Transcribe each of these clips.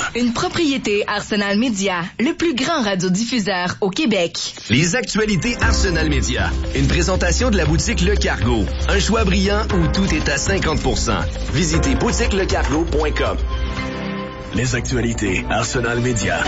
Une propriété Arsenal Média, le plus grand radiodiffuseur au Québec. Les actualités Arsenal Média. Une présentation de la boutique Le Cargo. Un choix brillant où tout est à 50%. Visitez boutiquelecargo.com. Les actualités Arsenal Média.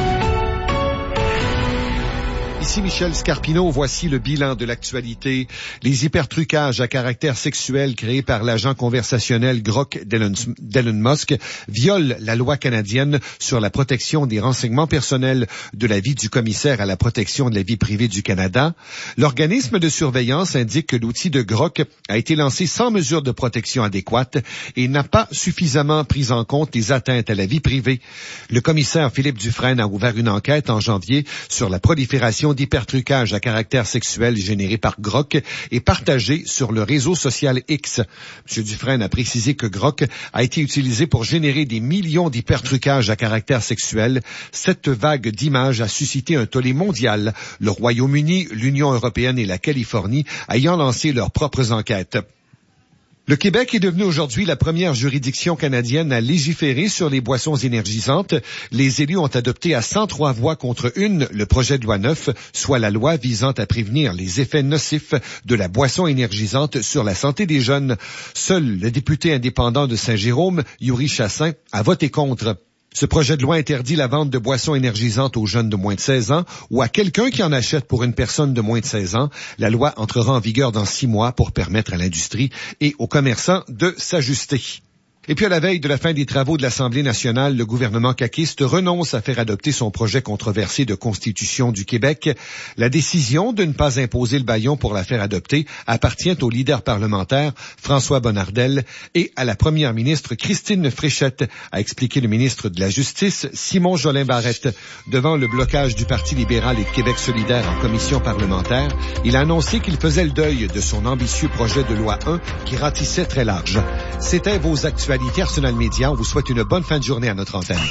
Ici Michel Scarpino, voici le bilan de l'actualité. Les hypertrucages à caractère sexuel créés par l'agent conversationnel Grok d'Elon Musk violent la loi canadienne sur la protection des renseignements personnels de la vie du commissaire à la protection de la vie privée du Canada. L'organisme de surveillance indique que l'outil de Grok a été lancé sans mesure de protection adéquate et n'a pas suffisamment pris en compte les atteintes à la vie privée. Le commissaire Philippe Dufresne a ouvert une enquête en janvier sur la prolifération d'hypertrucages à caractère sexuel générés par Grok et partagés sur le réseau social X. M. Dufresne a précisé que Grok a été utilisé pour générer des millions d'hypertrucages à caractère sexuel. Cette vague d'images a suscité un tollé mondial, le Royaume-Uni, l'Union européenne et la Californie ayant lancé leurs propres enquêtes. Le Québec est devenu aujourd'hui la première juridiction canadienne à légiférer sur les boissons énergisantes. Les élus ont adopté à 103 voix contre une le projet de loi 9, soit la loi visant à prévenir les effets nocifs de la boisson énergisante sur la santé des jeunes. Seul le député indépendant de Saint-Jérôme, Yuri Chassin, a voté contre. Ce projet de loi interdit la vente de boissons énergisantes aux jeunes de moins de 16 ans ou à quelqu'un qui en achète pour une personne de moins de 16 ans. La loi entrera en vigueur dans 6 mois pour permettre à l'industrie et aux commerçants de s'ajuster. Et puis à la veille de la fin des travaux de l'Assemblée nationale, le gouvernement caquiste renonce à faire adopter son projet controversé de constitution du Québec. La décision de ne pas imposer le bâillon pour la faire adopter appartient au leader parlementaire François Bonnardel et à la première ministre Christine Fréchette, a expliqué le ministre de la Justice Simon Jolin-Barrette. Devant le blocage du Parti libéral et de Québec solidaire en commission parlementaire, il a annoncé qu'il faisait le deuil de son ambitieux projet de loi 1 qui ratissait très large. C'était vos actualités Arsenal Média. On vous souhaite une bonne fin de journée à notre antenne.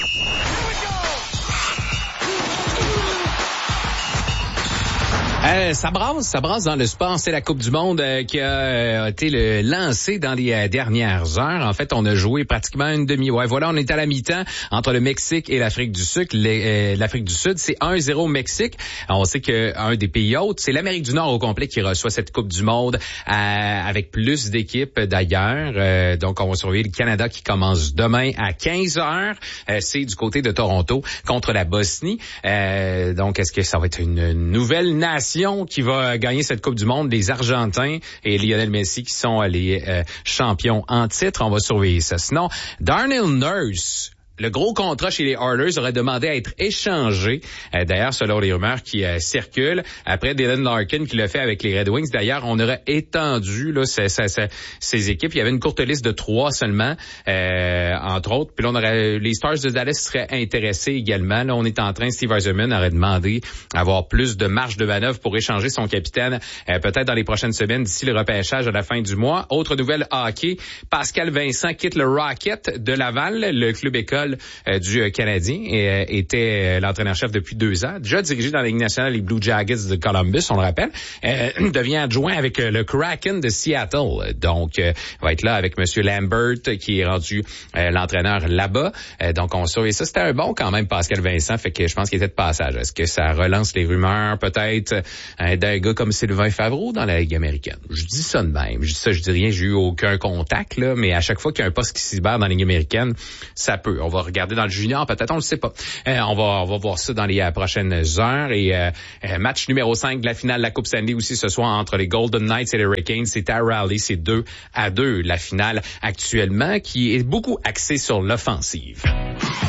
Ça brasse dans le sport. C'est la Coupe du Monde qui a été lancée dans les dernières heures. En fait, on a joué pratiquement une demi-heure. Voilà, on est à la mi-temps entre le Mexique et l'Afrique du Sud. L'Afrique du Sud, c'est 1-0 Mexique. On sait qu'un des pays hôtes, c'est l'Amérique du Nord au complet qui reçoit cette Coupe du Monde avec plus d'équipes d'ailleurs. Donc, on va surveiller le Canada qui commence demain à 15h. C'est du côté de Toronto contre la Bosnie. Donc, est-ce que ça va être une nouvelle nation qui va gagner cette Coupe du Monde, les Argentins et Lionel Messi qui sont les champions en titre? On va surveiller ça. Sinon, Darnell Nurse, le gros contrat chez les Oilers aurait demandé à être échangé. D'ailleurs, selon les rumeurs qui circulent, après Dylan Larkin qui l'a fait avec les Red Wings. D'ailleurs, on aurait étendu là ces équipes. Il y avait une courte liste de 3 seulement, entre autres. Puis là, les Stars de Dallas seraient intéressés également. Là, on est en train, Steve Yzerman aurait demandé d'avoir plus de marge de manœuvre pour échanger son capitaine, peut-être dans les prochaines semaines, d'ici le repêchage à la fin du mois. Autre nouvelle hockey, Pascal Vincent quitte le Rocket de Laval, le club école du Canadien, et était l'entraîneur-chef depuis 2 ans. Déjà dirigé dans la Ligue nationale, les Blue Jackets de Columbus, on le rappelle. Devient adjoint avec le Kraken de Seattle. Donc, va être là avec Monsieur Lambert, qui est rendu l'entraîneur là-bas. Donc, on surveille ça. C'était un bon quand même, Pascal Vincent, fait que je pense qu'il était de passage. Est-ce que ça relance les rumeurs, peut-être, d'un gars comme Sylvain Favreau dans la Ligue américaine? Je dis ça de même. Je dis rien, j'ai eu aucun contact, là, mais à chaque fois qu'il y a un poste qui s'y libère dans la Ligue américaine, ça peut. On va regarder dans le junior, peut-être, on le sait pas. On va voir ça dans les prochaines heures. Et match numéro 5 de la finale de la Coupe Stanley aussi ce soir entre les Golden Knights et les Hurricanes. C'est à Raleigh, c'est 2-2 la finale actuellement, qui est beaucoup axée sur l'offensive.